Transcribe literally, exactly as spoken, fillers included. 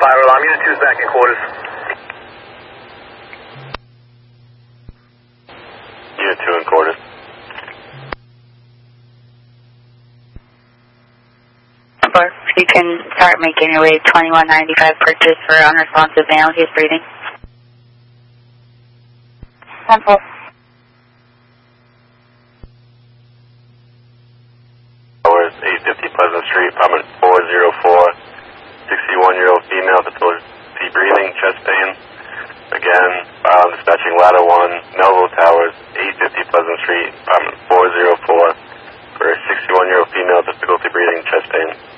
fire alarm. Unit two's back in quarters. Unit two in quarters. You can start making your way to twenty-one ninety-five purchase for unresponsive male. He's breathing. Simple. Hours, eight fifty Pleasant Street, apartment four oh four. sixty-one-year-old female, difficulty breathing, chest pain. Again, um, dispatching ladder one, Melville Towers, eight fifty Pleasant Street, apartment four oh four. For a sixty-one-year-old female, difficulty breathing, chest pain.